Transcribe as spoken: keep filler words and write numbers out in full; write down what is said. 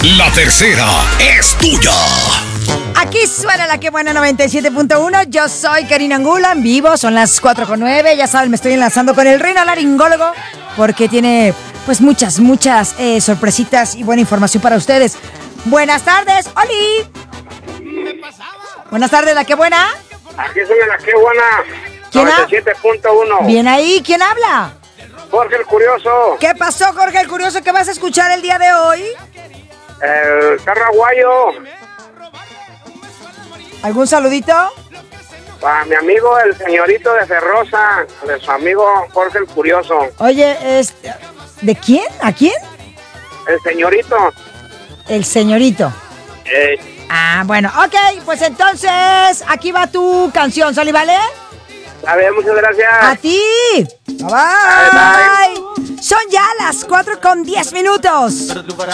La tercera es tuya. Aquí suena la que buena noventa y siete punto uno. Yo soy Karina Angulo, en vivo, son las cuatro con nueve. Ya saben, me estoy enlazando con el reino laringólogo porque tiene pues muchas, muchas eh, sorpresitas y buena información para ustedes. Buenas tardes, Oli. Buenas tardes, la que buena. Aquí suena la que buena. ¿Quién noventa y siete punto uno. Bien ahí, ¿quién habla? Jorge el Curioso. ¿Qué pasó, Jorge el Curioso? ¿Qué vas a escuchar el día de hoy? El Carraguayo. ¿Algún saludito? Para mi amigo el señorito de Ferrosa, de su amigo Jorge el Curioso. Oye, este, ¿de quién? ¿A quién? El señorito. El señorito. Eh, Ah, bueno, ok, pues entonces aquí va tu canción, ¿sale, vale? a ver, muchas gracias. ¡A ti! Bye, bye. Bye, Son ya las cuatro con diez minutos.